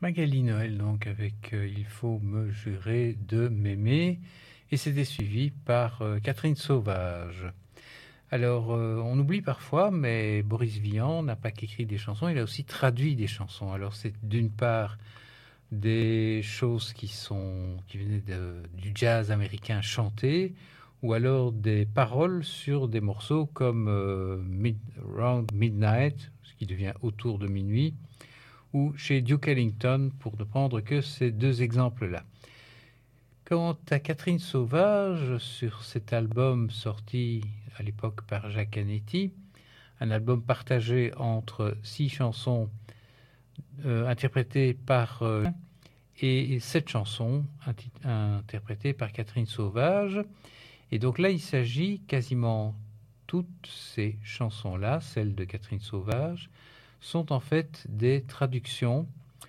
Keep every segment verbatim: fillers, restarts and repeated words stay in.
Magali Noël, donc, avec euh, Il faut me jurer de m'aimer. Et c'était suivi par euh, Catherine Sauvage. Alors, euh, on oublie parfois, mais Boris Vian n'a pas qu'écrit des chansons, il a aussi traduit des chansons. Alors, c'est d'une part des choses qui sont qui venaient de- du jazz américain chanté, ou alors des paroles sur des morceaux comme euh, Mid- Round Midnight, ce qui devient autour de minuit, ou chez Duke Ellington, pour ne prendre que ces deux exemples-là. Quant à Catherine Sauvage, sur cet album sorti à l'époque par Jacques Anetti, un album partagé entre six chansons euh, interprétées par euh, et sept chansons interprétées par Catherine Sauvage. Et donc là, il s'agit quasiment toutes ces chansons-là, celles de Catherine Sauvage, sont en fait des traductions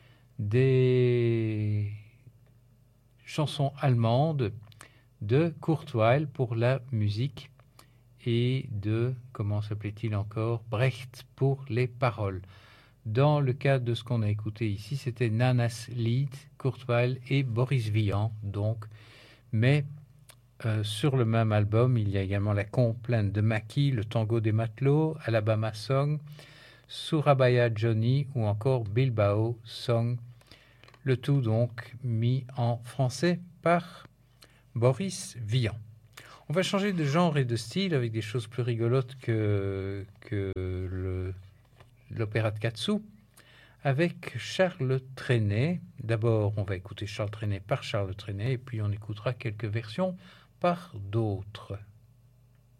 des chansons allemandes de Kurt Weill pour la musique et de, comment s'appelait-il encore, Brecht pour les paroles. Dans le cas de ce qu'on a écouté ici, c'était Nanas Lied, Kurt Weill et Boris Vian, donc. Mais euh, sur le même album, il y a également la complainte de Mackie, le tango des matelots, Alabama Song, Surabaya Johnny ou encore Bilbao Song. Le tout donc mis en français par Boris Vian. On va changer de genre et de style avec des choses plus rigolotes que, que le, l'opéra de Katsu, avec Charles Trenet. D'abord, on va écouter Charles Trenet par Charles Trenet, et puis on écoutera quelques versions par d'autres.